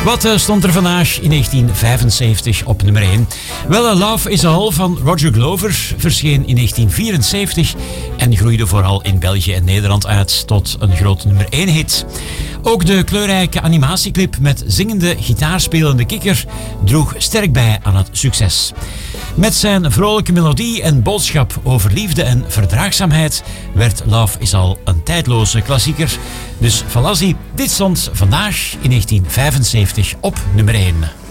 Wat stond er vandaag in 1975 op nummer 1? Wel, Love is All van Roger Glover verscheen in 1974 en groeide vooral in België en Nederland uit tot een groot nummer 1 hit. Ook de kleurrijke animatieclip met zingende, gitaarspelende kikker droeg sterk bij aan het succes. Met zijn vrolijke melodie en boodschap over liefde en verdraagzaamheid werd Love is All een tijdloze klassieker. Dus Falazzi, dit stond vandaag in 1975 op nummer 1.